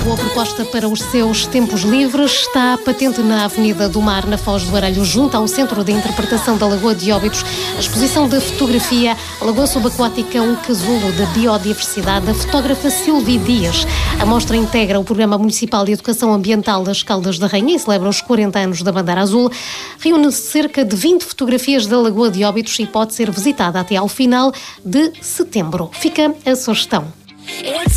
boa proposta para os seus tempos livres. Está patente na Avenida do Mar, na Foz do Arelho, junto ao Centro de Interpretação da Lagoa de Óbidos, a exposição de fotografia A Lagoa Subaquática, um casulo de biodiversidade, da fotógrafa Silvia Dias. A mostra integra o Programa Municipal de Educação Ambiental das Caldas da Rainha e celebra os 40 anos da Bandeira Azul. Reúne cerca de 20 fotografias da Lagoa de Óbidos e pode ser visitada até ao final de setembro. Fica a sugestão.